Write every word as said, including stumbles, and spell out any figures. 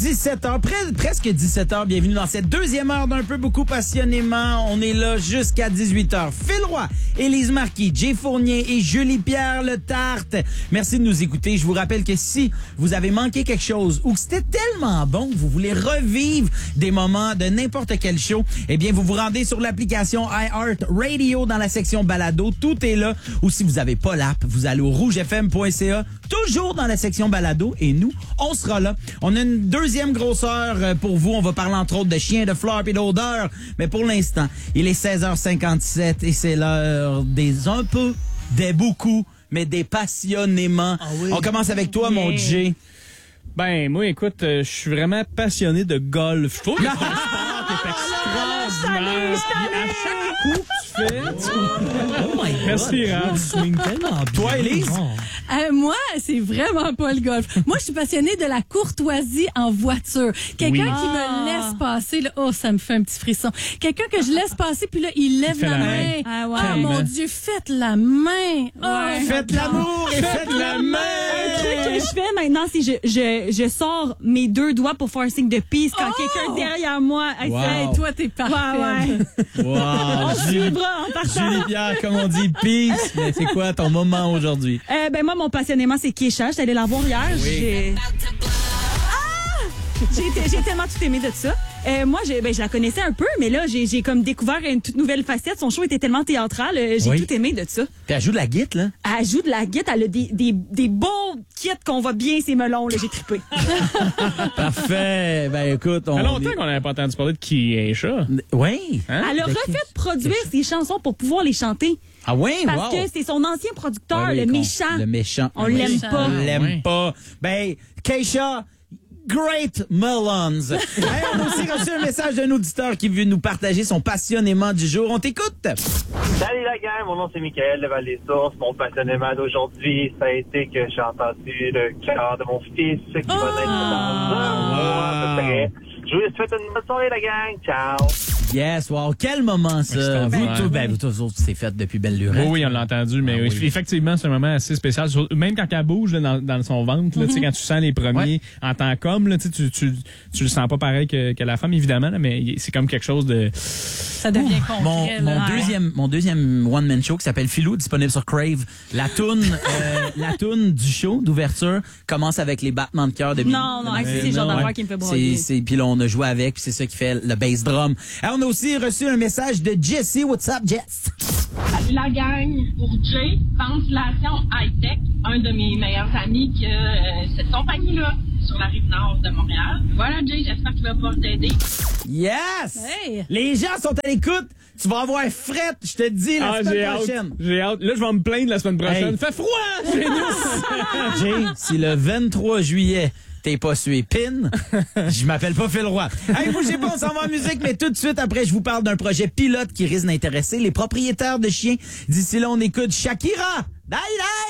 dix-sept heures, pres- presque dix-sept heures. Bienvenue dans cette deuxième heure d'un peu beaucoup passionnément. On est là jusqu'à dix-huit heures. Phil Roy, Élise Marquis, Jay Fournier et Julie-Pierre Le Tarte. Merci de nous écouter. Je vous rappelle que si vous avez manqué quelque chose ou que c'était tellement bon que vous voulez revivre des moments de n'importe quel show, eh bien, vous vous rendez sur l'application iHeartRadio dans la section balado. Tout est là. Ou si vous n'avez pas l'app, vous allez au rouge f m point c a, toujours dans la section balado. Et nous, on sera là. On a une deuxième Deuxième grosseur pour vous. On va parler entre autres de chiens, de fleurs et d'odeurs. Mais pour l'instant, il est seize heures cinquante-sept et c'est l'heure des un peu, des beaucoup, mais des passionnément. Ah oui. On commence avec toi, mon Jay. Ben, moi, écoute, euh, je suis vraiment passionné de golf. Je trouve que ton sport est extraordinaire. À chaque coup que tu fais, tu... Oh my God. Respirant. Tu swings tellement bien. Toi, Élise? Euh, moi, c'est vraiment pas le golf. Moi, je suis passionnée de la courtoisie en voiture. Quelqu'un Oui. qui me laisse passer, là, oh, ça me fait un petit frisson. Quelqu'un que je laisse passer, puis là, il lève Il fait la la main. main. Ah ouais. Tellement. Oh mon Dieu, faites la main. Oh, Faites l'amour et faites la main! Un truc que je fais maintenant, c'est je, je, je sors mes deux doigts pour faire un signe de peace quand Oh! quelqu'un derrière moi. Hey, Wow. c'est- Hey, toi, t'es parfaite. Ouais, ouais. Wow! On se Julie- suivra en partant. Julie-Pierre, comme on dit, peace. Mais c'est quoi ton moment aujourd'hui? Euh, ben moi, mon passionnément, c'est Keisha. J'étais allée la voir hier. J'ai... Ah! J'ai, été- j'ai tellement tout aimé de ça. Euh, moi, j'ai, ben, je la connaissais un peu, mais là, j'ai, j'ai comme découvert une toute nouvelle facette. Son show était tellement théâtral. euh, j'ai Oui. tout aimé de ça. Puis elle joue de la guitare, là? Elle joue de la guitare. Elle a des, des, des beaux kits qu'on voit bien ses melons. Là, j'ai trippé. Parfait. Ben écoute, on... Ça fait longtemps qu'on n'avait pas entendu parler de Keisha. Oui. Hein? Elle a De refait qui? produire ses chansons pour pouvoir les chanter. Ah oui? Parce wow. que c'est son ancien producteur, Ah oui, le qu'on- méchant. Le méchant. On Oui. l'aime pas. On l'aime Ouais. pas. Ben, Keisha, great melons. Hey, on a aussi reçu un message d'un auditeur qui veut nous partager son passionnément du jour. On t'écoute. Salut la gang, mon nom c'est Mickaël de Val-des-Sources. Mon passionnément d'aujourd'hui, ça a été que j'ai entendu le cœur de mon fils qui va naître dans un mois à peu près. Je vous souhaite une bonne soirée la gang. Ciao! Yes, wow. Quel moment, ça. Extraordinaire. Vous tous, ben, vous tous autres, c'est fait depuis belle lurette. Oui, oui, on l'a entendu, mais Ah oui. effectivement, c'est un moment assez spécial. Sur- Même quand elle bouge là, dans, dans son ventre, là, tu sais, quand tu sens les premiers Ouais. en tant qu'homme, là, tu, sais, tu, tu, tu le sens pas pareil que, que la femme, évidemment, là, mais y- c'est comme quelque chose de... Ça devient concret. Mon, là. mon Ouais. deuxième, mon deuxième one-man show qui s'appelle Philou, disponible sur Crave. La toune, euh, la toune du show d'ouverture commence avec les battements de cœur de Billy. Non, non, Euh, c'est le genre non, d'affaire ouais. qui me fait C'est, broyer. c'est, puis là, on a joué avec, puis c'est ça qui fait le bass drum. Alors, on a aussi reçu un message de Jesse. What's up, Jess? Salut la gang, pour Jay, Ventilation High-Tech, un de mes meilleurs amis qui a euh, cette compagnie-là sur la rive nord de Montréal. Voilà Jay, j'espère qu'il va pouvoir t'aider. Yes! Hey! Les gens sont à l'écoute. Tu vas avoir fret, je te dis, la Ah, semaine j'ai hâte. prochaine. J'ai hâte. Là, je vais me plaindre la semaine prochaine. Hey. Fait froid chez nous. Jay, si le vingt-trois juillet, t'es pas sué pin, je m'appelle pas Phil Roy. Hey, bougez pas, on s'en va en musique, mais tout de suite après, je vous parle d'un projet pilote qui risque d'intéresser les propriétaires de chiens. D'ici là, on écoute Shakira. Bye, bye!